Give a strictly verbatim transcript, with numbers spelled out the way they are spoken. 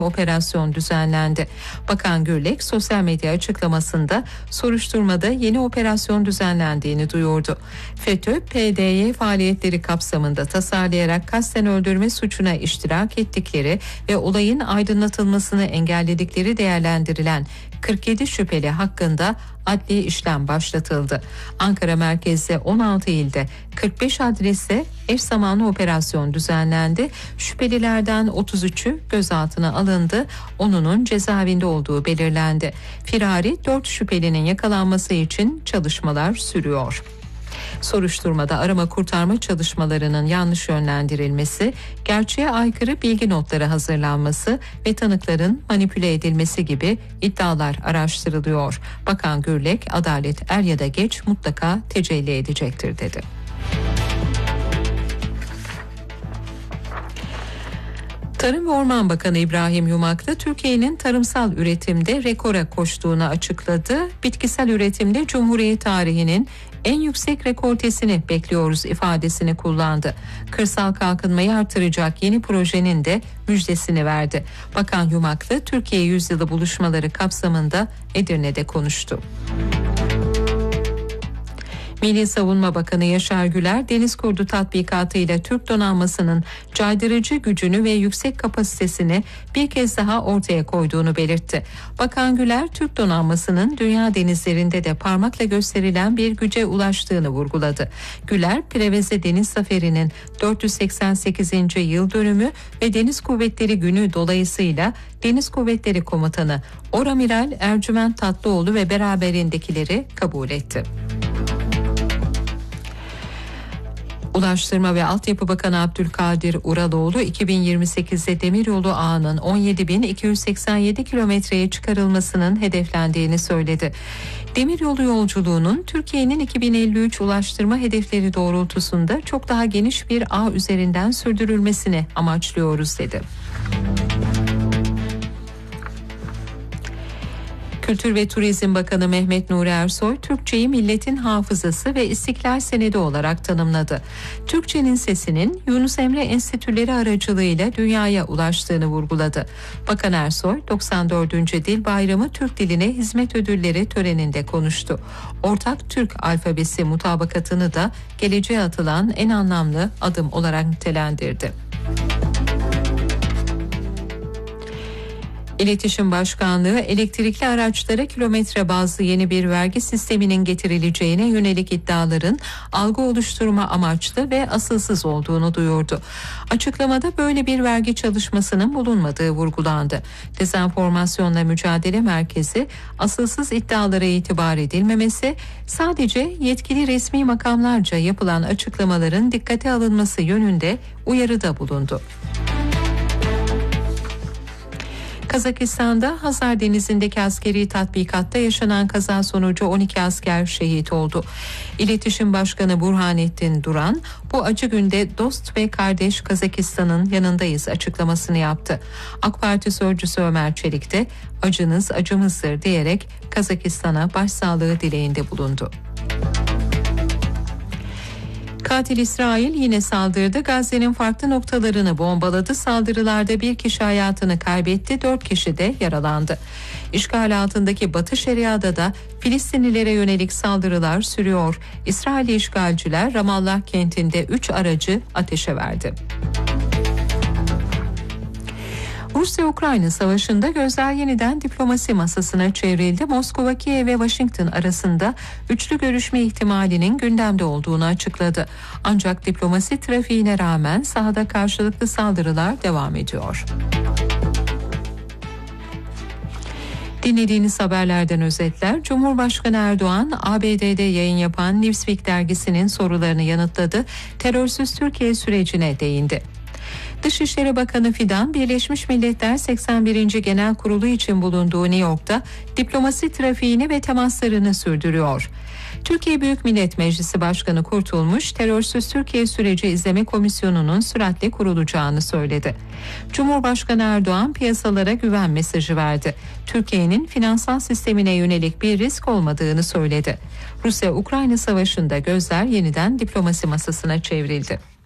operasyon düzenlendi. Bakan Gürlek sosyal medya açıklamasında soruşturmada yeni operasyon düzenlendiğini duyurdu. FETÖ, P D Y faaliyetleri kapsamında tasarlayarak kasten öldürme suçuna iştirak ettikleri ve olayın aydınlatılmasını engelledikleri değerlendirilen kırk yedi şüpheli hakkında adli işlem başlatıldı. Ankara merkezde on altı ilde kırk beş adreste eş zamanlı operasyon düzenlendi. Şüphelilerden otuz üçü gözaltına alındı. onunun cezaevinde olduğu belirlendi. Firari dört şüphelinin yakalanması için çalışmalar sürüyor. Soruşturmada arama kurtarma çalışmalarının yanlış yönlendirilmesi, gerçeğe aykırı bilgi notları hazırlanması ve tanıkların manipüle edilmesi gibi iddialar araştırılıyor. Bakan Gürlek, adalet er ya da geç mutlaka tecelli edecektir dedi. Tarım ve Orman Bakanı İbrahim Yumak da Türkiye'nin tarımsal üretimde rekora koştuğunu açıkladı. Bitkisel üretimde Cumhuriyet tarihinin en yüksek rekortesini bekliyoruz ifadesini kullandı. Kırsal kalkınmayı artıracak yeni projenin de müjdesini verdi. Bakan Yumak'la Türkiye Yüzyılı buluşmaları kapsamında Edirne'de konuştu. Milli Savunma Bakanı Yaşar Güler, Deniz Kurdu tatbikatıyla Türk donanmasının caydırıcı gücünü ve yüksek kapasitesini bir kez daha ortaya koyduğunu belirtti. Bakan Güler, Türk donanmasının dünya denizlerinde de parmakla gösterilen bir güce ulaştığını vurguladı. Güler, Preveze Deniz Zaferi'nin dört yüz seksen sekizinci yıl dönümü ve Deniz Kuvvetleri Günü dolayısıyla Deniz Kuvvetleri Komutanı Oramiral Ercüment Tatlıoğlu ve beraberindekileri kabul etti. Ulaştırma ve Altyapı Bakanı Abdülkadir Uraloğlu iki bin yirmi sekizde demiryolu ağının on yedi bin iki yüz seksen yedi kilometreye çıkarılmasının hedeflendiğini söyledi. Demiryolu yolculuğunun Türkiye'nin iki bin elli üç ulaştırma hedefleri doğrultusunda çok daha geniş bir ağ üzerinden sürdürülmesini amaçlıyoruz dedi. Kültür ve Turizm Bakanı Mehmet Nuri Ersoy, Türkçeyi milletin hafızası ve istiklal senedi olarak tanımladı. Türkçenin sesinin Yunus Emre Enstitüleri aracılığıyla dünyaya ulaştığını vurguladı. Bakan Ersoy, doksan dördüncü Dil Bayramı Türk Diline Hizmet Ödülleri töreninde konuştu. Ortak Türk alfabesi mutabakatını da geleceğe atılan en anlamlı adım olarak nitelendirdi. İletişim Başkanlığı, elektrikli araçlara kilometre bazlı yeni bir vergi sisteminin getirileceğine yönelik iddiaların algı oluşturma amaçlı ve asılsız olduğunu duyurdu. Açıklamada böyle bir vergi çalışmasının bulunmadığı vurgulandı. Dezenformasyonla Mücadele Merkezi, asılsız iddialara itibar edilmemesi, sadece yetkili resmi makamlarca yapılan açıklamaların dikkate alınması yönünde uyarıda bulundu. Kazakistan'da Hazar Denizi'ndeki askeri tatbikatta yaşanan kaza sonucu on iki asker şehit oldu. İletişim Başkanı Burhanettin Duran, bu acı günde dost ve kardeş Kazakistan'ın yanındayız açıklamasını yaptı. AK Parti sözcüsü Ömer Çelik de acınız acımızdır diyerek Kazakistan'a başsağlığı dileğinde bulundu. Katil İsrail yine saldırdı. Gazze'nin farklı noktalarını bombaladı. Saldırılarda bir kişi hayatını kaybetti, dört kişi de yaralandı. İşgal altındaki Batı Şeria'da da Filistinlilere yönelik saldırılar sürüyor. İsrailli işgalciler Ramallah kentinde üç aracı ateşe verdi. Rusya-Ukrayna savaşında gözler yeniden diplomasi masasına çevrildi. Moskova, Kiev ve Washington arasında üçlü görüşme ihtimalinin gündemde olduğunu açıkladı. Ancak diplomasi trafiğine rağmen sahada karşılıklı saldırılar devam ediyor. Dinlediğiniz haberlerden özetler. Cumhurbaşkanı Erdoğan, A B D'de yayın yapan Newsweek dergisinin sorularını yanıtladı. Terörsüz Türkiye sürecine değindi. Dışişleri Bakanı Fidan, Birleşmiş Milletler seksen birinci Genel Kurulu için bulunduğu New York'ta diplomasi trafiğini ve temaslarını sürdürüyor. Türkiye Büyük Millet Meclisi Başkanı Kurtulmuş, Terörsüz Türkiye Süreci İzleme Komisyonu'nun süratle kurulacağını söyledi. Cumhurbaşkanı Erdoğan piyasalara güven mesajı verdi. Türkiye'nin finansal sistemine yönelik bir risk olmadığını söyledi. Rusya-Ukrayna savaşında gözler yeniden diplomasi masasına çevrildi.